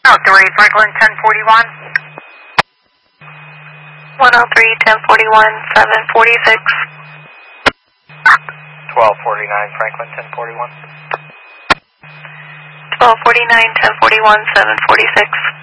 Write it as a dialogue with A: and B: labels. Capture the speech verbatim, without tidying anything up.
A: Oh, three, Franklin, ten forty-one.
B: one oh three, ten forty-one, seven forty-six.
C: twelve forty-nine, Franklin, ten forty-one.
B: twelve forty-nine, ten forty-one, seven forty-six.